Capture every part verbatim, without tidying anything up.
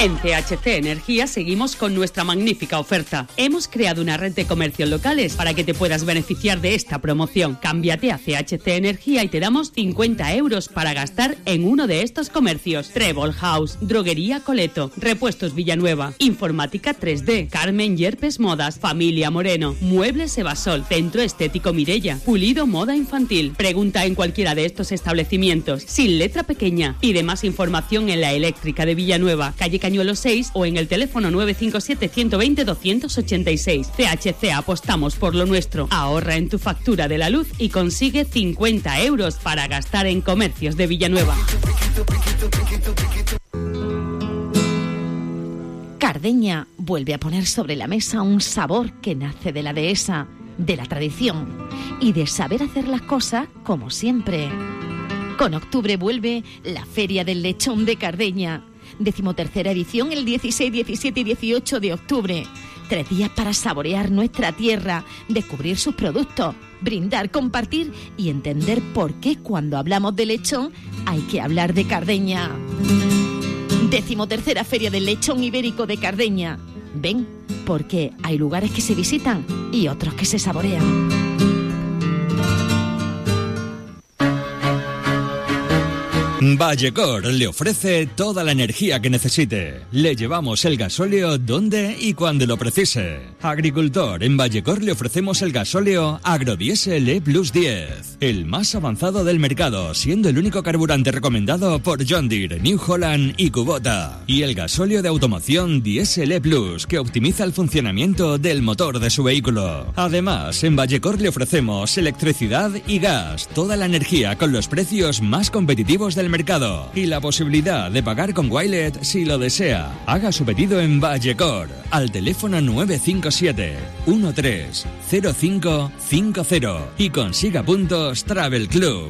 En C H C Energía seguimos con nuestra magnífica oferta. Hemos creado una red de comercios locales para que te puedas beneficiar de esta promoción. Cámbiate a C H C Energía y te damos cincuenta euros para gastar en uno de estos comercios. Trébol House, Droguería Coleto, Repuestos Villanueva, Informática tres D, Carmen Yerpes Modas, Familia Moreno, Muebles Evasol, Centro Estético Mirella, Pulido Moda Infantil. Pregunta en cualquiera de estos establecimientos, sin letra pequeña. Pide más información en la Eléctrica de Villanueva, calle Cañuelo seis o en el teléfono nueve cinco siete, uno dos cero, dos ocho seis. C H C, apostamos por lo nuestro. Ahorra en tu factura de la luz y consigue cincuenta euros para gastar en comercios de Villanueva. Cardeña vuelve a poner sobre la mesa un sabor que nace de la dehesa, de la tradición y de saber hacer las cosas como siempre. Con octubre vuelve la Feria del Lechón de Cardeña. Decimotercera edición el dieciséis, diecisiete y dieciocho de octubre. Tres días para saborear nuestra tierra, descubrir sus productos, brindar, compartir y entender por qué cuando hablamos de lechón hay que hablar de Cardeña. Decimotercera Feria del Lechón Ibérico de Cardeña. Ven, porque hay lugares que se visitan y otros que se saborean. Vallecor le ofrece toda la energía que necesite. Le llevamos el gasóleo donde y cuando lo precise. Agricultor, en Vallecor le ofrecemos el gasóleo Agrodiesel E Plus diez, el más avanzado del mercado, siendo el único carburante recomendado por John Deere, New Holland y Kubota. Y el gasóleo de automoción Diesel E Plus, que optimiza el funcionamiento del motor de su vehículo. Además, en Vallecor le ofrecemos electricidad y gas, toda la energía con los precios más competitivos del mercado. mercado y la posibilidad de pagar con Wilet si lo desea. Haga su pedido en Vallecor al teléfono nueve cinco siete, uno tres, cero cinco cinco cero y consiga puntos Travel Club.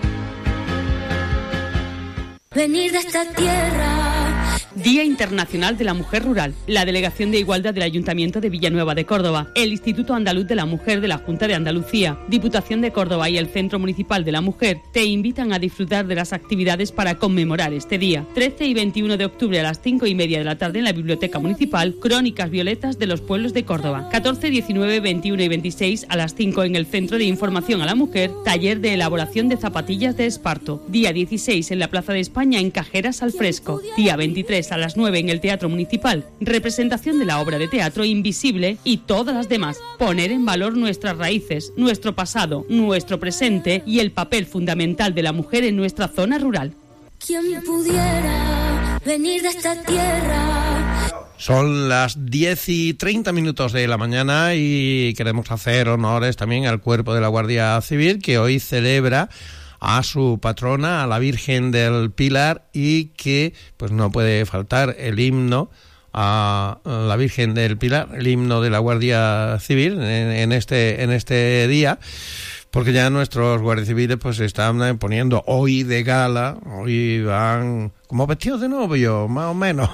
Venir de esta tierra. Día Internacional de la Mujer Rural. La Delegación de Igualdad del Ayuntamiento de Villanueva de Córdoba, el Instituto Andaluz de la Mujer de la Junta de Andalucía, Diputación de Córdoba y el Centro Municipal de la Mujer te invitan a disfrutar de las actividades para conmemorar este día. trece y veintiuno de octubre a las cinco y media de la tarde en la Biblioteca Municipal, Crónicas Violetas de los Pueblos de Córdoba. catorce, diecinueve, veintiuno y veintiséis a las cinco en el Centro de Información a la Mujer, taller de elaboración de zapatillas de esparto. Día dieciséis en la Plaza de España en Cajeras al Fresco. Día veintitrés a las nueve en el Teatro Municipal, representación de la obra de teatro Invisible y todas las demás. Poner en valor nuestras raíces, nuestro pasado, nuestro presente y el papel fundamental de la mujer en nuestra zona rural. ¿Quién pudiera venir de esta tierra? Son las diez y treinta minutos de la mañana y queremos hacer honores también al Cuerpo de la Guardia Civil, que hoy celebra a su patrona, a la Virgen del Pilar, y que pues no puede faltar el himno a la Virgen del Pilar, el himno de la Guardia Civil en, en este en este día, porque ya nuestros guardias civiles pues se están poniendo hoy de gala, hoy van como vestidos de novio, más o menos,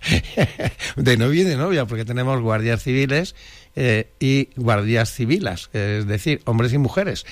de novio y de novia, porque tenemos guardias civiles eh, y guardias civilas, es decir, hombres y mujeres.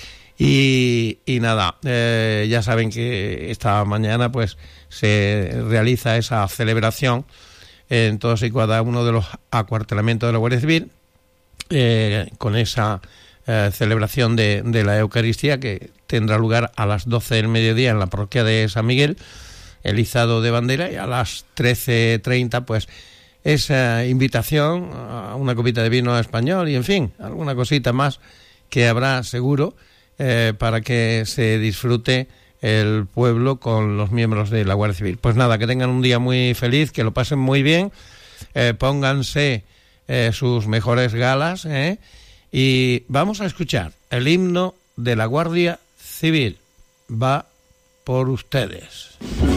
Y, y nada, eh, ya saben que esta mañana pues se realiza esa celebración en todos y cada uno de los acuartelamientos de la Guardia Civil, eh, con esa eh, celebración de, de la Eucaristía, que tendrá lugar a las doce del mediodía en la parroquia de San Miguel, el izado de bandera, y a las trece treinta pues esa invitación a una copita de vino español y en fin, alguna cosita más que habrá seguro, Eh, para que se disfrute el pueblo con los miembros de la Guardia Civil. Pues nada, que tengan un día muy feliz, que lo pasen muy bien, eh, pónganse eh, sus mejores galas, eh, y vamos a escuchar el himno de la Guardia Civil. Va por ustedes.